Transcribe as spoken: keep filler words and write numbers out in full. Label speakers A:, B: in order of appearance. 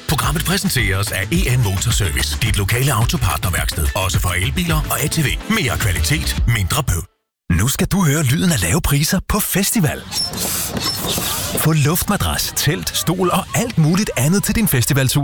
A: Programmet præsenteres af E N Motorservice, dit lokale autopartnerværksted. Også for elbiler og A T V. Mere kvalitet, mindre bøv. Nu skal du høre lyden af lave priser på festival. Få luftmadras, telt, stol og alt muligt andet til din festivaltur